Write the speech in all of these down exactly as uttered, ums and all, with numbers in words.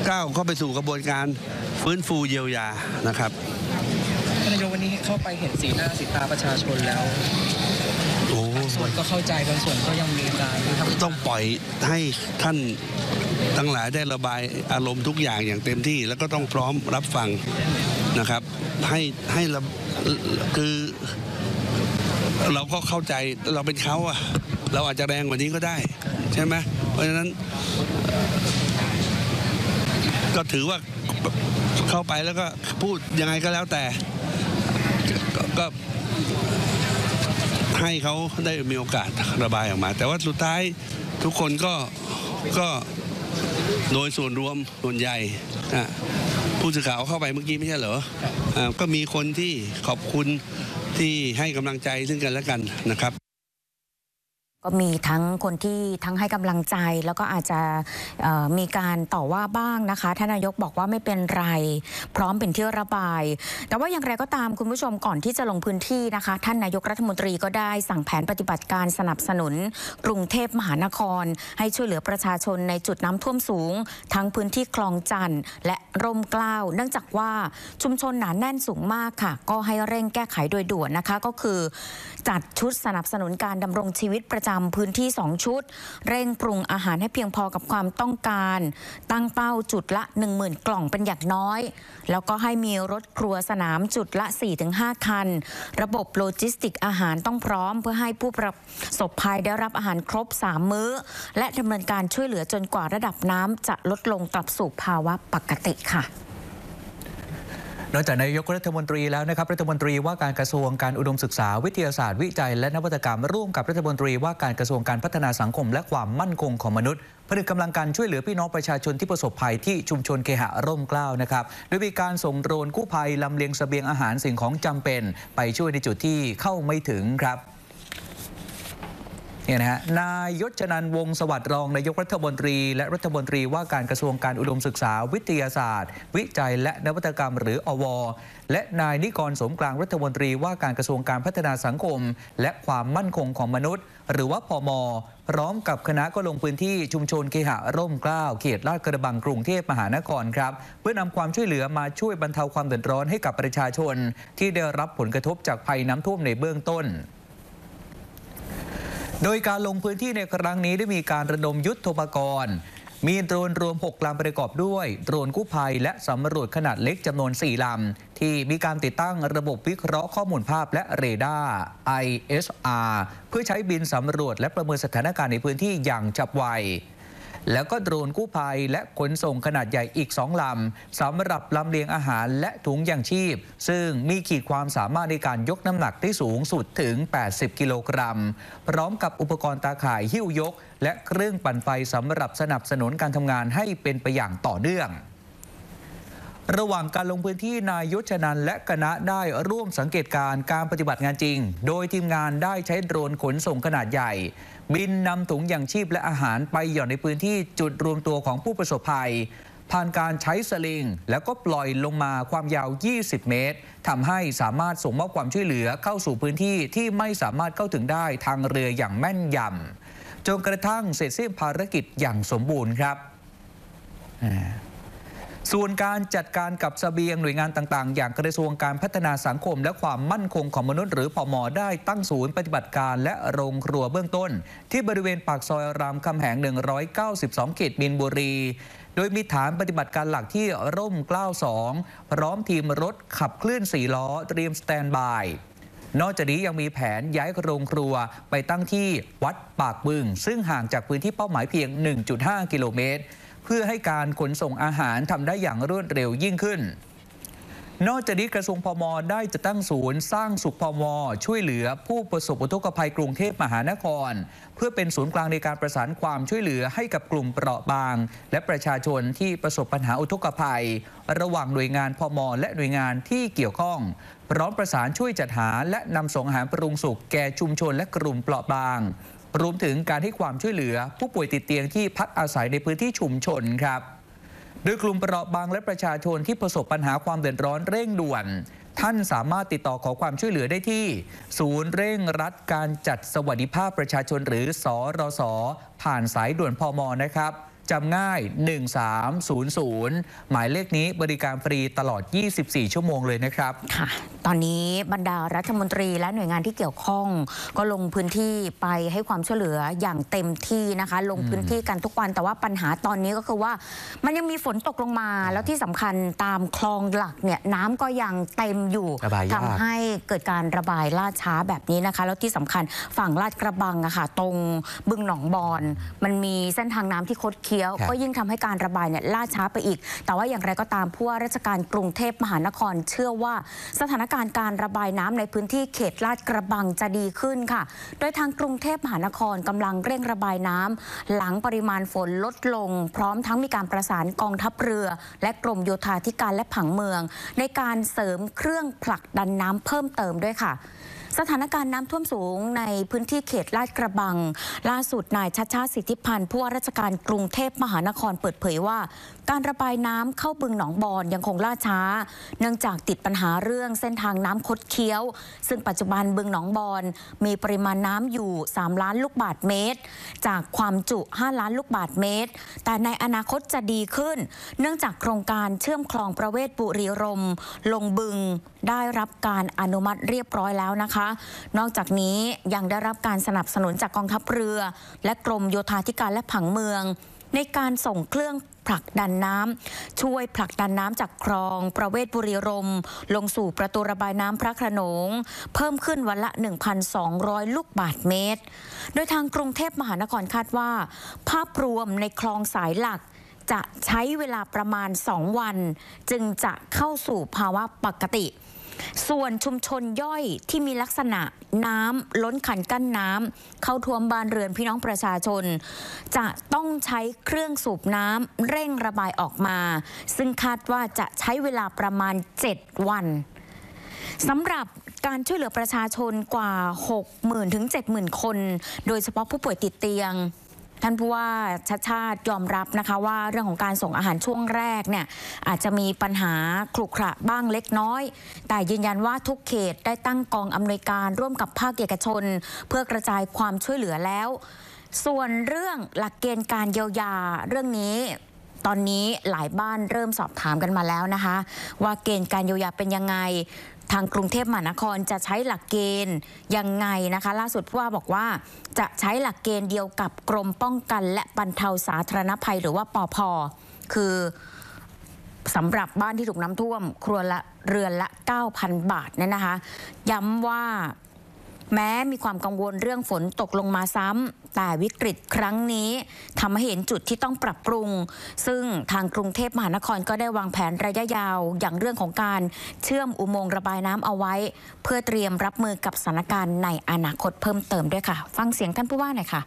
ก้าวเข้าไปสู่กระบวนการฟื้นฟูเยียวยานะครับนายกวันนี้เข้าไปเห็นสีหน้าสีตาประชาชนแล้วบางส่วนก็เข้าใจบางส่วนก็ยังมีการต้องปล่อยให้ท่านทั้งหลายได้ระบายอารมณ์ทุกอย่างอย่างเต็มที่แล้วก็ต้องพร้อมรับฟังนะครับให้ให้เราคือเราก็เข้าใจเราเป็นเขาอะเราอาจจะแรงกว่านี้ก็ได้ใช่ไหมเพราะฉะนั้นก็ถือว่าเข้าไปแล้วก็พูดยังไงก็แล้วแต่ก็ให้เขาได้มีโอกาสระบายออกมาแต่ว่าสุดท้ายทุกคนก็ก็โดยส่วนรวมส่วนใหญ่ผู้สื่อข่าวเข้าไปเมื่อกี้ไม่ใช่เหรอก็มีคนที่ขอบคุณที่ให้กำลังใจซึ่งกันและกันนะครับก็มีทั้งคนที่ทั้งให้กำลังใจแล้วก็อาจจะมีการต่อว่าบ้างนะคะท่านนายกบอกว่าไม่เป็นไรพร้อมเป็นที่ระบายแต่ว่าอย่างไรก็ตามคุณผู้ชมก่อนที่จะลงพื้นที่นะคะท่านนายกรัฐมนตรีก็ได้สั่งแผนปฏิบัติการสนับสนุนกรุงเทพมหานครให้ช่วยเหลือประชาชนในจุดน้ำท่วมสูงทั้งพื้นที่คลองจันทน์และร่มเกล้าเนื่องจากว่าชุมชนหนาแน่นสูงมากค่ะก็ให้เร่งแก้ไขโดยด่วนนะคะก็คือจัดชุดสนับสนุนการดำรงชีวิตประจำพื้นที่สองชุดเร่งปรุงอาหารให้เพียงพอกับความต้องการตั้งเป้าจุดละ หนึ่งหมื่น กล่องเป็นอย่างน้อยแล้วก็ให้มีรถครัวสนามจุดละ สี่ถึงห้า คันระบบโลจิสติกอาหารต้องพร้อมเพื่อให้ผู้ประสบภัยได้รับอาหารครบสามมื้อและดำเนินการช่วยเหลือจนกว่าระดับน้ำจะลดลงกลับสู่ภาวะปกติค่ะนอกจากนายกรัฐมนตรีแล้วนะครับรัฐมนตรีว่าการกระทรวงการอุดมศึกษาวิทยาศาสตร์วิจัยและนวัตกรรมร่วมกับรัฐมนตรีว่าการกระทรวงการพัฒนาสังคมและความมั่นคงของมนุษย์ผนึกกำลังการช่วยเหลือพี่น้องประชาชนที่ประสบภัยที่ชุมชนเคหะร่มเกล้านะครับโดยมีการส่งโดรนกู้ภัยลำเลียงเสบียงอาหารสิ่งของจำเป็นไปช่วยในจุดที่เข้าไม่ถึงครับเนี่ยนะฮะนายยศนันท์วงศ์สวัสดิ์รองนายกรัฐมนตรีและรัฐมนตรีว่าการกระทรวงการอุดมศึกษาวิทยาศาสตร์วิจัยและนวัตกรรมหรืออวและนายนิกรสมกลางรัฐมนตรีว่าการกระทรวงการพัฒนาสังคมและความมั่นคงของมนุษย์หรือว่าพม.พร้อมกับคณะก็ลงพื้นที่ชุมชนเคหะร่มเกล้าเขตลาดกระบังกรุงเทพมหานครครับเพื่อนำความช่วยเหลือมาช่วยบรรเทาความเดือดร้อนให้กับประชาชนที่ได้รับผลกระทบจากภัยน้ำท่วมในเบื้องต้นโดยการลงพื้นที่ในครั้งนี้ได้มีการระดมยุทโธปกรณ์มีโดรนรวมหกลำประกอบด้วยโดรนกู้ภัยและสำรวจขนาดเล็กจำนวนสี่ลำที่มีการติดตั้งระบบวิเคราะห์ข้อมูลภาพและเรดาร์ ไอ เอส อาร์ เพื่อใช้บินสำรวจและประเมินสถานการณ์ในพื้นที่อย่างฉับไวแล้วก็โดรนกู้ภัยและขนส่งขนาดใหญ่อีกสองลำสำหรับลำเลียงอาหารและถุงยางชีพซึ่งมีขีดความสามารถในการยกน้ำหนักได้สูงสุดถึงแปดสิบกิโลกรัมพร้อมกับอุปกรณ์ตาข่ายหิ้วยกและเครื่องปั่นไฟสำหรับสนับสนุนการทำงานให้เป็นไปอย่างต่อเนื่องระหว่างการลงพื้นที่นายยศนันท์และคณะได้ร่วมสังเกตการการปฏิบัติงานจริงโดยทีมงานได้ใช้โดรนขนส่งขนาดใหญ่บินนำถุงยางชีพและอาหารไปหย่อนในพื้นที่จุดรวมตัวของผู้ประสบภัยผ่านการใช้สลิงแล้วก็ปล่อยลงมาความยาวยี่สิบเมตรทำให้สามารถส่งมอบความช่วยเหลือเข้าสู่พื้นที่ที่ไม่สามารถเข้าถึงได้ทางเรืออย่างแม่นยำจนกระทั่งเสร็จสิ้นภารกิจอย่างสมบูรณ์ครับส่วนการจัดการกับเสบียงหน่วยงานต่างๆอย่างกระทรวงการพัฒนาสังคมและความมั่นคงของมนุษย์หรือพม.ได้ตั้งศูนย์ปฏิบัติการและโรงครัวเบื้องต้นที่บริเวณปากซอยรามคำแหงหนึ่งร้อยเก้าสิบสองเขตมีนบุรีโดยมีฐานปฏิบัติการหลักที่ร่มเกล้าสองพร้อมทีมรถขับเคลื่อนสี่ล้อเตรียมสแตนบายนอกจากนี้ยังมีแผนย้ายโรงครัวไปตั้งที่วัดปากบึงซึ่งห่างจากพื้นที่เป้าหมายเพียง หนึ่งจุดห้า กิโลเมตรเพื่อให้การขนส่งอาหารทำได้อย่างรวดเร็วยิ่งขึ้นนอกจากนี้กระทรวงพม.ได้จะตั้งศูนย์สร้างสุขพม.ช่วยเหลือผู้ประสบอุทกภัยกรุงเทพมหานครเพื่อเป็นศูนย์กลางในการประสานความช่วยเหลือให้กับกลุ่มเปราะบางและประชาชนที่ประสบปัญหาอุทกภัยระหว่างหน่วยงานพม.และหน่วยงานที่เกี่ยวข้องพร้อมประสานช่วยจัดหาและนำส่งอาหารปรุงสุกแก่ชุมชนและกลุ่มเปราะบางรวมถึงการให้ความช่วยเหลือผู้ป่วยติดเตียงที่พักอาศัยในพื้นที่ชุมชนครับโดยกลุ่มเปราะบางและประชาชนที่ประสบปัญหาความเดือดร้อนเร่งด่วนท่านสามารถติดต่อขอความช่วยเหลือได้ที่ศูนย์เร่งรัดการจัดสวัสดิภาพประชาชนหรือสรส.ผ่านสายด่วนพม.นะครับจำง่ายหนึ่งสามศูนย์ศูนย์หมายเลขนี้บริการฟรีตลอดยี่สิบสี่ชั่วโมงเลยนะครับค่ะตอนนี้บรรดารัฐมนตรีและหน่วยงานที่เกี่ยวข้องก็ลงพื้นที่ไปให้ความช่วยเหลืออย่างเต็มที่นะคะลงพื้นที่กันทุกวันแต่ว่าปัญหาตอนนี้ก็คือว่ามันยังมีฝนตกลงมาแล้วที่สำคัญตามคลองหลักเนี่ยน้ำก็ยังเต็มอยู่ทำให้เกิดการระบายล่าช้าแบบนี้นะคะแล้วที่สำคัญฝั่งลาดกระบังอะค่ะตรงบึงหนองบอนมันมีเส้นทางน้ำที่คดเคี้ยวก็ยิ่งทำให้การระบายเนี่ยล่าช้าไปอีกแต่ว่าอย่างไรก็ตามผู้ว่าราชการกรุงเทพมหานครเชื่อว่าสถานการณ์การระบายน้ำในพื้นที่เขตลาดกระบังจะดีขึ้นค่ะโดยทางกรุงเทพมหานครกำลังเร่งระบายน้ำหลังปริมาณฝนลดลงพร้อมทั้งมีการประสานกองทัพเรือและกรมโยธาธิการและผังเมืองในการเสริมเครื่องผลักดันน้ำเพิ่มเติมด้วยค่ะสถานการณ์น้ำท่วมสูงในพื้นที่เขตลาดกระบังล่าสุดนายชัชชาติสิทธิพันธ์ผู้ว่าราชการกรุงเทพมหานครเปิดเผยว่าการระบายน้ำเข้าบึงหนองบอนยังคงล่าช้าเนื่องจากติดปัญหาเรื่องเส้นทางน้ำคดเคี้ยวซึ่งปัจจุบันบึงหนองบอนมีปริมาณน้ำอยู่สามล้านลูกบาศก์เมตรจากความจุห้าล้านลูกบาศก์เมตรแต่ในอนาคตจะดีขึ้นเนื่องจากโครงการเชื่อมคลองประเวศบุรีรมย์ลงบึงได้รับการอนุมัติเรียบร้อยแล้วนะคะนอกจากนี้ยังได้รับการสนับสนุนจากกองทัพเรือและกรมโยธาธิการและผังเมืองในการส่งเครื่องผลักดันน้ำช่วยผลักดันน้ำจากคลองประเวศบุรีรมย์ลงสู่ประตูระบายน้ำพระโขนงเพิ่มขึ้นวันละ หนึ่งพันสองร้อย ลูกบาศก์เมตรโดยทางกรุงเทพมหานครคาดว่าภาพรวมในคลองสายหลักจะใช้เวลาประมาณสองวันจึงจะเข้าสู่ภาวะปกติส่วนชุมชนย่อยที่มีลักษณะน้ำล้นคันกั้นน้ำเข้าท่วมบ้านเรือนพี่น้องประชาชนจะต้องใช้เครื่องสูบน้ำเร่งระบายออกมาซึ่งคาดว่าจะใช้เวลาประมาณเจ็ดวันสำหรับการช่วยเหลือประชาชนกว่า หกหมื่น ถึง เจ็ดหมื่น คนโดยเฉพาะผู้ป่วยติดเตียงท่านผู้ว่าชัชชาติยอมรับนะคะว่าเรื่องของการส่งอาหารช่วงแรกเนี่ยอาจจะมีปัญหาขรุขระบ้างเล็กน้อยแต่ยืนยันว่าทุกเขตได้ตั้งกองอำนวยการร่วมกับภาคเอกชนเพื่อกระจายความช่วยเหลือแล้วส่วนเรื่องหลักเกณฑ์การเยียวยาเรื่องนี้ตอนนี้หลายบ้านเริ่มสอบถามกันมาแล้วนะคะว่าเกณฑ์การเยียวยาเป็นยังไงทางกรุงเทพมหานครจะใช้หลักเกณฑ์ยังไงนะคะล่าสุดผู้ว่าบอกว่าจะใช้หลักเกณฑ์เดียวกับกรมป้องกันและบรรเทาสาธารณภัยหรือว่าปภ.คือสำหรับบ้านที่ถูกน้ำท่วมครัวละเรือนละ เก้าพัน บาทเนี่ยนะคะย้ำว่าแม้มีความกังวลเรื่องฝนตกลงมาซ้ำแต่วิกฤตครั้งนี้ทำให้เห็นจุดที่ต้องปรับปรุงซึ่งทางกรุงเทพมหานครก็ได้วางแผนระยะยาวอย่างเรื่องของการเชื่อมอุโมงค์ระบายน้ำเอาไว้เพื่อเตรียมรับมือกับสถานการณ์ในอนาคตเพิ่มเติมด้วยค่ะฟังเสียงท่านผู้ว่าหน่อยค่ะ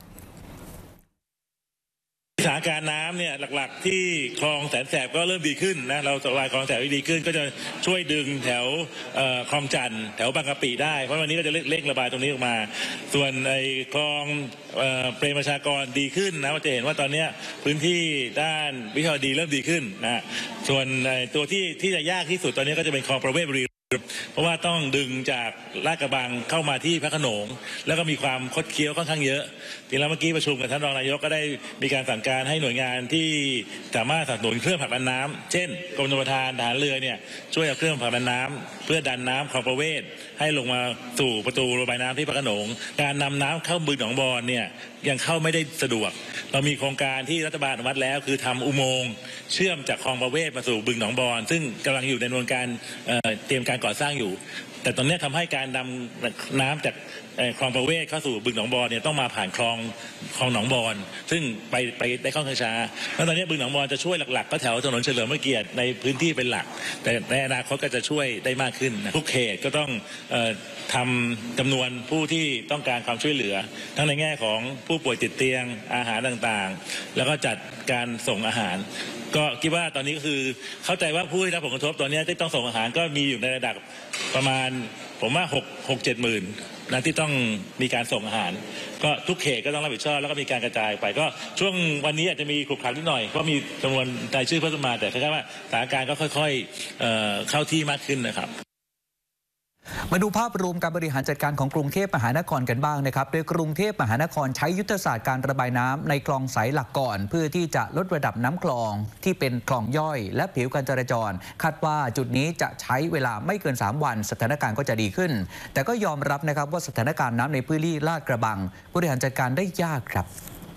สถานการณ์น้ำเนี่ยหลักๆที่คลองแสนแสบก็เริ่มดีขึ้นนะเราระบายคลองแสนดีขึ้นก็จะช่วยดึงแถวคลองจันทร์แถวบางกะปิได้เพราะวันนี้ก็จะเร่งระบายตรงนี้ออกมาส่วนไอ้คลองเปรมประชากรดีขึ้นนะเราจะเห็นว่าตอนนี้พื้นที่ด้านวิชาดีเริ่มดีขึ้นนะส่วนตัวที่ที่จะยากที่สุดตอนนี้ก็จะเป็นคลองประเวศบุรีเพราะว่าต้องดึงจากลาดกระบังเข้ามาที่พระโขนงแล้วก็มีความคดเคี้ยวค่อนข้างเยอะทีแล้วเมื่อกี้ประชุมกับท่านรองนายกก็ได้มีการสั่งการให้หน่วยงานที่สามารถสนับสนุนเครื่องผลักดันน้ำเช่นกรมชลประทานทหารเรือเนี่ยช่วยเอาเครื่องผลักดันน้ำเพื่อดันน้ำคลองประเวศให้ลงมาสู่ประตูระบายน้ำที่พระโขนงการนำน้ำเข้าบึงหนองบอนเนี่ยยังเข้าไม่ได้สะดวกเรามีโครงการที่รัฐบาลอนุมัติแล้วคือทำอุโมงค์เชื่อมจากคลองประเวศมาสู่บึงหนองบอนซึ่งกำลังอยู่ในกระบวนการเตรียมการก่อสร้างอยู่แต่ตอนนี้ทำให้การนำน้ำจากคลองประเวศเข้าสู่บึงหนองบอนเนี่ยต้องมาผ่านคลองคลองหนองบอนซึ่งไปไปได้ค่อนข้างช้าแล้วตอนนี้บึงหนองบอนจะช่วยหลักๆก็แถวถนนเฉลิมพระเกียรติในพื้นที่เป็นหลักแต่ในอนาคตก็จะช่วยได้มากขึ้นทุกเขตก็ต้องทำจำนวนผู้ที่ต้องการความช่วยเหลือทั้งในแง่ของผู้ป่วยติดเตียงอาหารต่างๆแล้วก็จัดการส่งอาหารก็คิดว่าตอนนี้ก็คือเข้าใจว่าผู้ที่รับผลกระทบตอนนี้ที่ต้องส่งอาหารก็มีอยู่ในระดับประมาณผมว่าหก หก เจ็ดหมื่นนะที่ต้องมีการส่งอาหารก็ทุกเขตก็ต้องรับผิดชอบแล้วก็มีการกระจายไปก็ช่วงวันนี้อาจจะมีขลุกขลักนิดหน่อยเพราะมีจำนวนรายชื่อเพิ่มมาแต่คล้ายๆว่าสถานการณ์ก็ค่อยๆ เอ่อเข้าที่มากขึ้นนะครับมาดูภาพรวมการบริหารจัดการของกรุงเทพมหานครกันบ้างนะครับโดยกรุงเทพมหานครใช้ยุทธศาสตร์การระบายน้ำในคลองสายหลักก่อนเพื่อที่จะลดระดับน้ำคลองที่เป็นคลองย่อยและผิวการจราจรคาดว่าจุดนี้จะใช้เวลาไม่เกินสามวันสถานการณ์ก็จะดีขึ้นแต่ก็ยอมรับนะครับว่าสถานการณ์น้ำในพื้นที่ลาดกระบังบริหารจัดการได้ยากครับ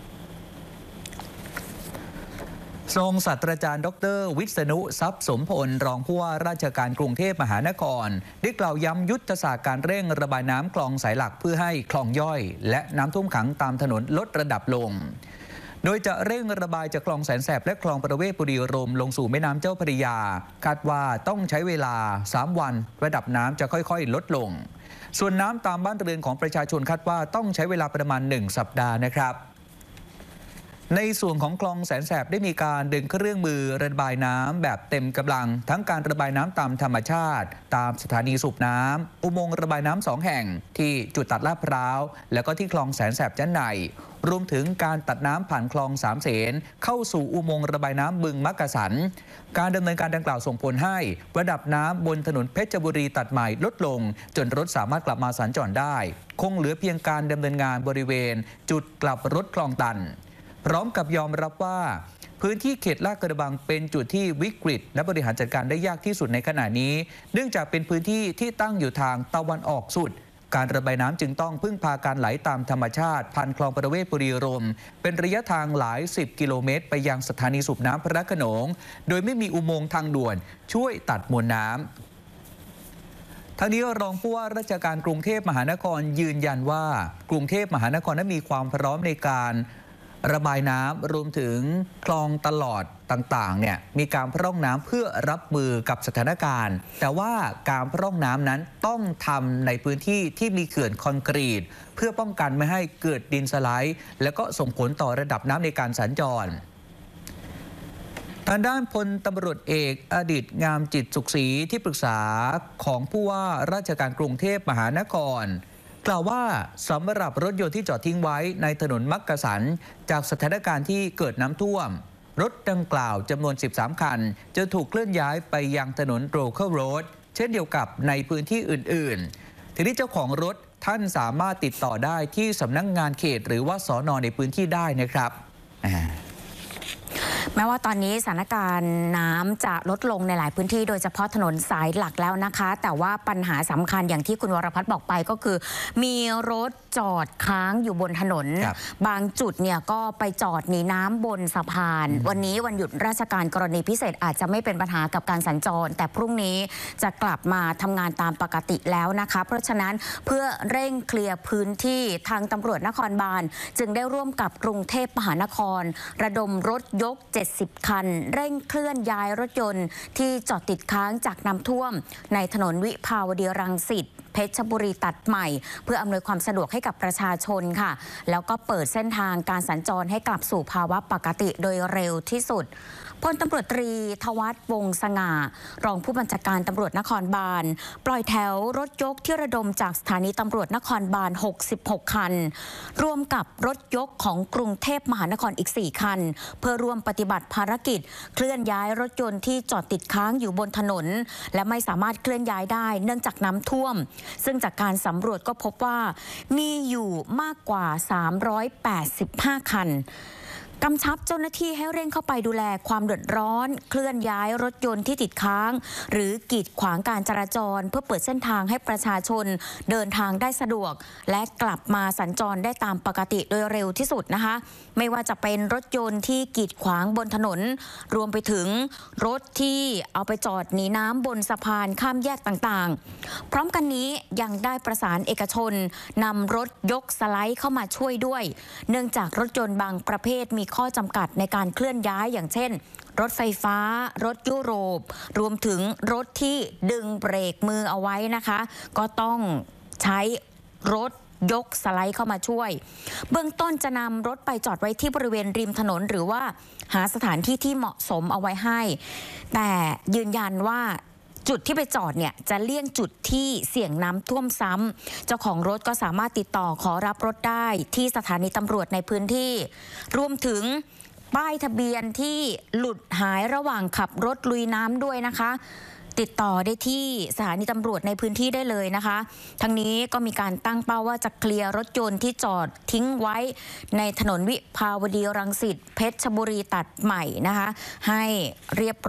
รองศาสตราจารย์ดรวิษณุทรัพย์สมพลรองผู้ว่าราชการกรุงเทพมหานครได้กล่าวย้ำยุทธศาสตร์การเร่งระบายน้ำคลองสายหลักเพื่อให้คลองย่อยและน้ำท่วมขังตามถนนลดระดับลงโดยจะเร่งระบายจากคลองแสนแสบและคลองประเวศบุรีรมย์ลงสู่แม่น้ำเจ้าพระยาคาดว่าต้องใช้เวลาสามวันระดับน้ำจะค่อยๆลดลงส่วนน้ำตามบ้านเรือนของประชาชนคาดว่าต้องใช้เวลาประมาณหนึ่งสัปดาห์นะครับในส่วนของคลองแสนแสบได้มีการดึงเครื่องมือระบายน้ำแบบเต็มกำลังทั้งการระบายน้ำตามธรรมชาติตามสถานีสูบน้ำอุโมงค์ระบายน้ำสองแห่งที่จุดตัดลาดพร้าวแล้วก็ที่คลองแสนแสบจันไนรวมถึงการตัดน้ำผ่านคลองสามเสนเข้าสู่อุโมงค์ระบายน้ำบึงมักกะสันการดำเนินการดังกล่าวส่งผลให้ระดับน้ำบนถนนเพชรบุรีตัดใหม่ลดลงจนรถสามารถกลับมาสัญจรได้คงเหลือเพียงการดำเนินงานบริเวณจุดกลับรถคลองตันพร้อมกับยอมรับว่าพื้นที่เขตลาดกระบังเป็นจุดที่วิกฤตและบริหารจัดการได้ยากที่สุดในขณะนี้เนื่องจากเป็นพื้นที่ที่ตั้งอยู่ทางตะวันออกสุดการระบายน้ำจึงต้องพึ่งพาการไหลตามธรรมชาติผ่านคลองประเวศบุรีรมย์เป็นระยะทางหลายสิบกิโลเมตรไปยังสถานีสูบน้ำพระโขนงโดยไม่มีอุโมงค์ทางด่วนช่วยตัดมวลน้ำทั้งนี้รองผู้ว่าราชการกรุงเทพมหานครยืนยันว่ากรุงเทพมหานครนั้นมีความพร้อมในการระบายน้ำรวมถึงคลองตลอดต่างๆเนี่ยมีการพร่องน้ำเพื่อรับมือกับสถานการณ์แต่ว่าการพร่องน้ำนั้นต้องทำในพื้นที่ที่มีเขื่อนคอนกรีตเพื่อป้องกันไม่ให้เกิดดินสไลด์และก็ส่งผลต่อระดับน้ำในการสัญจรทางด้านพลตำรวจเอกอดิษฐ์งามจิตสุขศรีที่ปรึกษาของผู้ว่าราชการกรุงเทพมหานครกล่าวว่าสำหรับรถยนต์ที่จอดทิ้งไว้ในถนนมักกะสันจากสถานการณ์ที่เกิดน้ำท่วมรถดังกล่าวจำนวนสิบสามคันจะถูกเคลื่อนย้ายไปยังถนนโรเคิลโรดเช่นเดียวกับในพื้นที่อื่นๆทีนี้เจ้าของรถท่านสามารถติดต่อได้ที่สำนักงานเขตหรือว่าสน.ในพื้นที่ได้นะครับแม้ว่าตอนนี้สถานการณ์น้ำจะลดลงในหลายพื้นที่โดยเฉพาะถนนสายหลักแล้วนะคะแต่ว่าปัญหาสำคัญอย่างที่คุณวรพัฒน์บอกไปก็คือมีรถจอดค้างอยู่บนถนน บางจุดเนี่ยก็ไปจอดหนีน้ำบนสะพานวันนี้วันหยุดราชการกรณีพิเศษอาจจะไม่เป็นปัญหากับการสัญจรแต่พรุ่งนี้จะกลับมาทำงานตามปกติแล้วนะคะเพราะฉะนั้นเพื่อเร่งเคลียร์พื้นที่ทางตำรวจนครบาลจึงได้ร่วมกับกรุงเทพมหานครระดมรถยกเจ็ดสิบคันเร่งเคลื่อนย้ายรถยนต์ที่จอดติดค้างจากน้ำท่วมในถนนวิภาวดีรังสิตเพชรบุรีตัดใหม่เพื่ออำนวยความสะดวกให้กับประชาชนค่ะแล้วก็เปิดเส้นทางการสัญจรให้กลับสู่ภาวะปกติโดยเร็วที่สุดพลตำรวจตรีทวัฒน์วงศ์สง่ารองผู้บัญชาการตำรวจนครบาลปล่อยแถวรถยกที่ระดมจากสถานีตำรวจนครบาลหกสิบหกคันรวมกับรถยกของกรุงเทพมหานครอีกสี่คันเพื่อร่วมปฏิบัติภารกิจเคลื่อนย้ายรถยนต์ที่จอดติดค้างอยู่บนถนนและไม่สามารถเคลื่อนย้ายได้เนื่องจากน้ำท่วมซึ่งจากการสำรวจก็พบว่ามีอยู่มากกว่าสามร้อยแปดสิบห้าคันกำชับเจ้าหน้าที่ให้เร่งเข้าไปดูแลความเดือดร้อนเคลื่อนย้ายรถยนต์ที่ติดค้างหรือกีดขวางการจราจรเพื่อเปิดเส้นทางให้ประชาชนเดินทางได้สะดวกและกลับมาสัญจรได้ตามปกติโดยเร็วที่สุดนะคะไม่ว่าจะเป็นรถยนต์ที่กีดขวางบนถนนรวมไปถึงรถที่เอาไปจอดหนีน้ำบนสะพานข้ามแยกต่างๆพร้อมกันนี้ยังได้ประสานเอกชนนำรถยกสไลด์เข้ามาช่วยด้วยเนื่องจากรถยนต์บางประเภทมีข้อจำกัดในการเคลื่อนย้ายอย่างเช่นรถไฟฟ้ารถยุโรปรวมถึงรถที่ดึงเบรกมือเอาไว้นะคะก็ต้องใช้รถยกสไลด์เข้ามาช่วยเบื้องต้นจะนำรถไปจอดไว้ที่บริเวณริมถนนหรือว่าหาสถานที่ที่เหมาะสมเอาไว้ให้แต่ยืนยันว่าจุดที่ไปจอดเนี่ยจะเลี่ยงจุดที่เสี่ยงน้ำท่วมซ้ำเจ้าของรถก็สามารถติดต่อขอรับรถได้ที่สถานีตำรวจในพื้นที่รวมถึงป้ายทะเบียนที่หลุดหายระหว่างขับรถลุยน้ำด้วยนะคะติดต่อได้ที่สถานีตำรวจในพื้นที่ได้เลยนะคะทั้งนี้ก็มีการตั้งเป้าว่าจะเคลียร์รถยนต์ที่จอดทิ้งไว้ในถนนวิภาวดีรังสิตเพชรบุรีตัดใหม่นะคะให้เรียบ